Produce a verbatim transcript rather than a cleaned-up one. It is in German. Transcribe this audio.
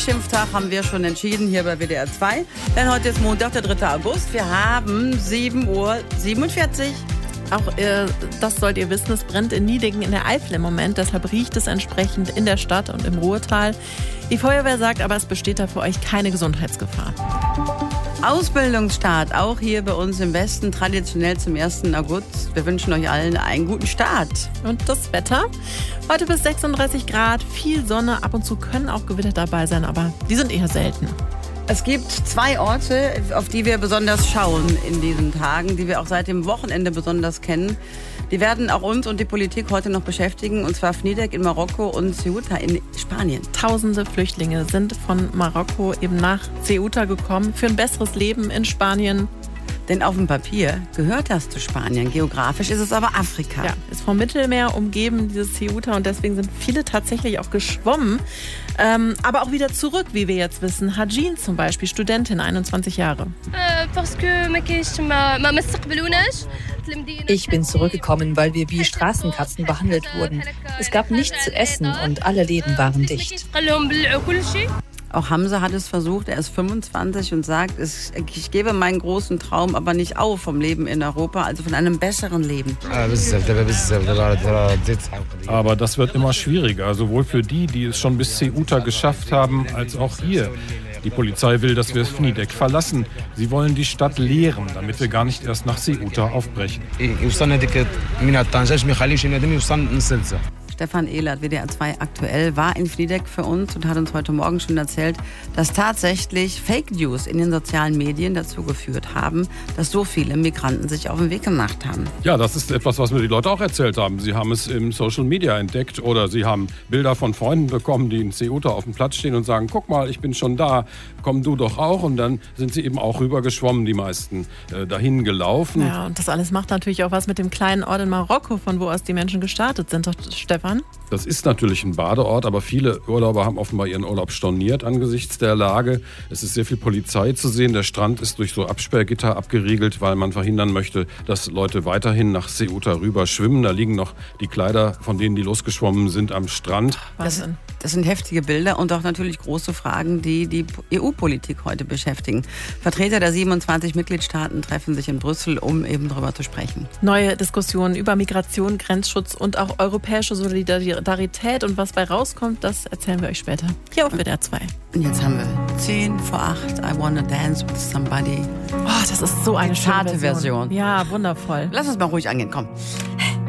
Schimpftag haben wir schon entschieden hier bei W D R zwei. Denn heute ist Montag, der dritte August. Wir haben sieben Uhr siebenundvierzig. Auch äh, das sollt ihr wissen, es brennt in Niedingen in der Eifel im Moment. Deshalb riecht es entsprechend in der Stadt und im Ruhrtal. Die Feuerwehr sagt aber, es besteht da für euch keine Gesundheitsgefahr. Ausbildungsstart, auch hier bei uns im Westen, traditionell zum ersten August. Wir wünschen euch allen einen guten Start. Und das Wetter? Heute bis sechsunddreißig Grad, viel Sonne, ab und zu können auch Gewitter dabei sein, aber die sind eher selten. Es gibt zwei Orte, auf die wir besonders schauen in diesen Tagen, die wir auch seit dem Wochenende besonders kennen. Die werden auch uns und die Politik heute noch beschäftigen, und zwar Fnideq in Marokko und Ceuta in Spanien. Tausende Flüchtlinge sind von Marokko eben nach Ceuta gekommen für ein besseres Leben in Spanien. Denn auf dem Papier gehört das zu Spanien. Geografisch ist es aber Afrika. Ja, ist vom Mittelmeer umgeben, dieses Ceuta, und deswegen sind viele tatsächlich auch geschwommen. Ähm, aber auch wieder zurück, wie wir jetzt wissen. Hajin zum Beispiel, Studentin, einundzwanzig Jahre. Ich bin zurückgekommen, weil wir wie Straßenkatzen behandelt wurden. Es gab nichts zu essen und alle Läden waren dicht. Auch Hamza hat es versucht, er ist fünfundzwanzig und sagt, ich gebe meinen großen Traum aber nicht auf vom Leben in Europa, also von einem besseren Leben. Aber das wird immer schwieriger, sowohl für die, die es schon bis Ceuta geschafft haben, als auch hier. Die Polizei will, dass wir Fnideq verlassen. Sie wollen die Stadt leeren, damit wir gar nicht erst nach Ceuta aufbrechen. Stefan Ehlert, W D R zwei aktuell, war in Fnideq für uns und hat uns heute Morgen schon erzählt, dass tatsächlich Fake News in den sozialen Medien dazu geführt haben, dass so viele Migranten sich auf den Weg gemacht haben. Ja, das ist etwas, was mir die Leute auch erzählt haben. Sie haben es im Social Media entdeckt oder sie haben Bilder von Freunden bekommen, die in Ceuta auf dem Platz stehen und sagen, guck mal, ich bin schon da, komm du doch auch. Und dann sind sie eben auch rüber geschwommen, die meisten äh, dahin gelaufen. Ja, und das alles macht natürlich auch was mit dem kleinen Ort in Marokko, von wo aus die Menschen gestartet sind. Doch, Stefan? Das ist natürlich ein Badeort, aber viele Urlauber haben offenbar ihren Urlaub storniert angesichts der Lage. Es ist sehr viel Polizei zu sehen. Der Strand ist durch so Absperrgitter abgeriegelt, weil man verhindern möchte, dass Leute weiterhin nach Ceuta rüber schwimmen. Da liegen noch die Kleider, von denen die losgeschwommen sind, am Strand. Das, das sind heftige Bilder und auch natürlich große Fragen, die die E U-Politik heute beschäftigen. Vertreter der siebenundzwanzig Mitgliedstaaten treffen sich in Brüssel, um eben darüber zu sprechen. Neue Diskussionen über Migration, Grenzschutz und auch europäische Solidarität, und was bei rauskommt, das erzählen wir euch später. Hier auf W D R zwei. Und jetzt haben wir zehn vor acht, I Wanna Dance with Somebody. Oh, das ist so eine zarte Version. Version. Ja, wundervoll. Lass uns mal ruhig angehen, komm.